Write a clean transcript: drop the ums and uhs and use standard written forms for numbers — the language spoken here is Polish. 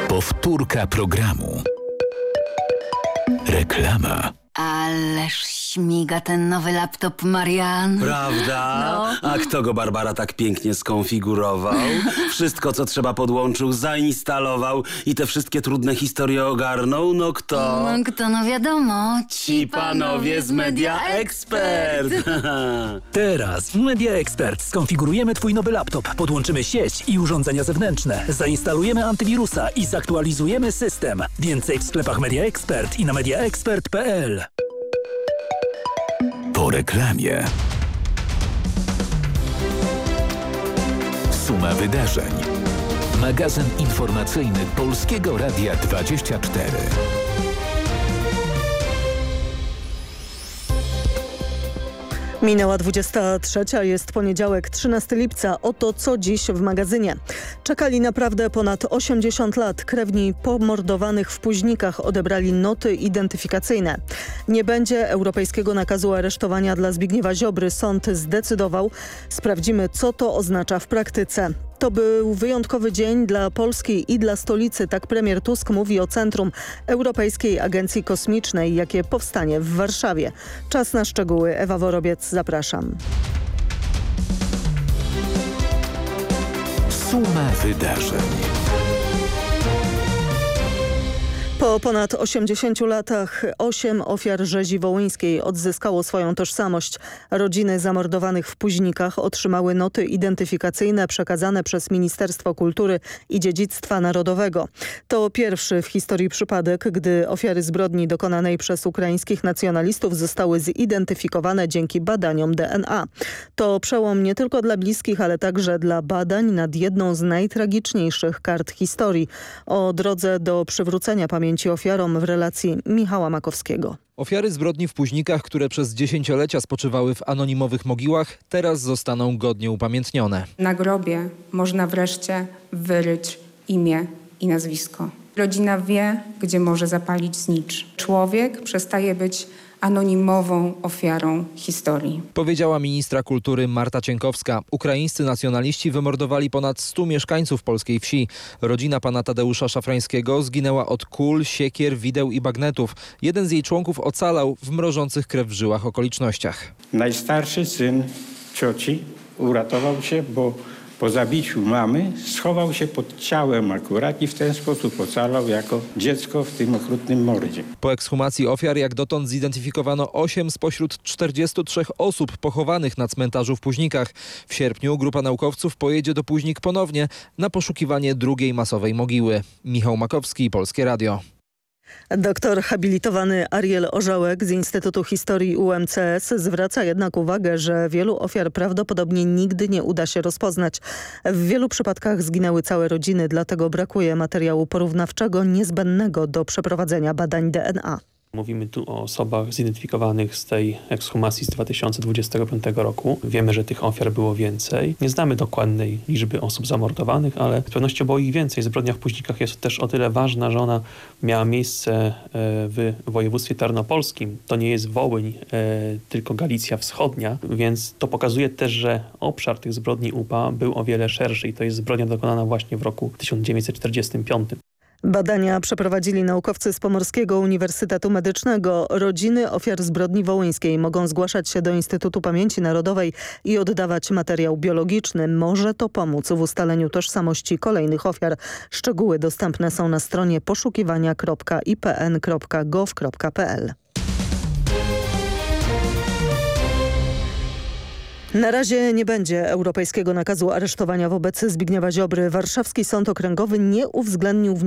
Powtórka programu. Reklama. Ależ śmiga ten nowy laptop, Marian. Prawda? No. A kto go, Barbara, tak pięknie skonfigurował? Wszystko, co trzeba, podłączył, zainstalował i te wszystkie trudne historie ogarnął? No kto? No wiadomo. Ci panowie z Media Expert. Teraz w Media Expert skonfigurujemy Twój nowy laptop, podłączymy sieć i urządzenia zewnętrzne, zainstalujemy antywirusa i zaktualizujemy system. Więcej w sklepach Media Expert i na mediaexpert.pl. Po reklamie. Suma wydarzeń. Magazyn informacyjny Polskiego Radia 24. Minęła 23, jest poniedziałek, 13 lipca. Oto co dziś w magazynie. Czekali naprawdę ponad 80 lat. Krewni pomordowanych w Późnikach odebrali noty identyfikacyjne. Nie będzie europejskiego nakazu aresztowania dla Zbigniewa Ziobry. Sąd zdecydował. Sprawdzimy, co to oznacza w praktyce. To był wyjątkowy dzień dla Polski i dla stolicy. Tak premier Tusk mówi o Centrum Europejskiej Agencji Kosmicznej, jakie powstanie w Warszawie. Czas na szczegóły. Ewa Worobiec, zapraszam. Suma wydarzeń. Po ponad 80 latach 8 ofiar rzezi wołyńskiej odzyskało swoją tożsamość. Rodziny zamordowanych w Późnikach otrzymały noty identyfikacyjne przekazane przez Ministerstwo Kultury i Dziedzictwa Narodowego. To pierwszy w historii przypadek, gdy ofiary zbrodni dokonanej przez ukraińskich nacjonalistów zostały zidentyfikowane dzięki badaniom DNA. To przełom nie tylko dla bliskich, ale także dla badań nad jedną z najtragiczniejszych kart historii. O drodze do przywrócenia pamięci ofiarom w relacji Michała Makowskiego. Ofiary zbrodni w Późnikach, które przez dziesięciolecia spoczywały w anonimowych mogiłach, teraz zostaną godnie upamiętnione. Na grobie można wreszcie wyryć imię i nazwisko. Rodzina wie, gdzie może zapalić znicz. Człowiek przestaje być anonimową ofiarą historii. Powiedziała ministra kultury Marta Cienkowska. Ukraińscy nacjonaliści wymordowali ponad 100 mieszkańców polskiej wsi. Rodzina pana Tadeusza Szafrańskiego zginęła od kul, siekier, wideł i bagnetów. Jeden z jej członków ocalał w mrożących krew w żyłach okolicznościach. Najstarszy syn cioci uratował się, bo po zabiciu mamy schował się pod ciałem akurat i w ten sposób ocalał jako dziecko w tym okrutnym mordzie. Po ekshumacji ofiar jak dotąd zidentyfikowano 8 spośród 43 osób pochowanych na cmentarzu w Późnikach. W sierpniu grupa naukowców pojedzie do Późnik ponownie na poszukiwanie drugiej masowej mogiły. Michał Makowski, Polskie Radio. Doktor habilitowany Ariel Orzałek z Instytutu Historii UMCS zwraca jednak uwagę, że wielu ofiar prawdopodobnie nigdy nie uda się rozpoznać. W wielu przypadkach zginęły całe rodziny, dlatego brakuje materiału porównawczego niezbędnego do przeprowadzenia badań DNA. Mówimy tu o osobach zidentyfikowanych z tej ekshumacji z 2025 roku. Wiemy, że tych ofiar było więcej. Nie znamy dokładnej liczby osób zamordowanych, ale z pewnością było ich więcej. Zbrodnia w Późnikach jest też o tyle ważna, że ona miała miejsce w województwie tarnopolskim. To nie jest Wołyń, tylko Galicja Wschodnia, więc to pokazuje też, że obszar tych zbrodni UPA był o wiele szerszy i to jest zbrodnia dokonana właśnie w roku 1945. Badania przeprowadzili naukowcy z Pomorskiego Uniwersytetu Medycznego. Rodziny ofiar zbrodni wołyńskiej mogą zgłaszać się do Instytutu Pamięci Narodowej i oddawać materiał biologiczny. Może to pomóc w ustaleniu tożsamości kolejnych ofiar. Szczegóły dostępne są na stronie poszukiwania.ipn.gov.pl. Na razie nie będzie europejskiego nakazu aresztowania wobec Zbigniewa Ziobry. Warszawski Sąd Okręgowy nie uwzględnił